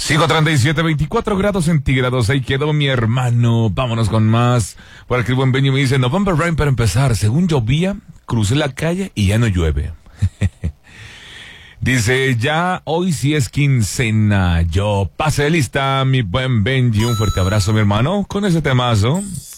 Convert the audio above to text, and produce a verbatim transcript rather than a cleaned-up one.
cinco treinta y siete, veinticuatro grados centígrados. Ahí quedó mi hermano. Vámonos con más. Por aquí el buen Benny me dice, November Rain para empezar. Según llovía, crucé la calle y ya no llueve. Dice, ya hoy sí es quincena. Yo pase de lista, mi buen Benji. Un fuerte abrazo, mi hermano, con ese temazo.